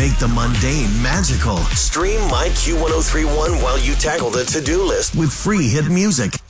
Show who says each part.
Speaker 1: make the mundane magical.
Speaker 2: Stream My Q1031 while you tackle the to-do list
Speaker 1: with free hit music.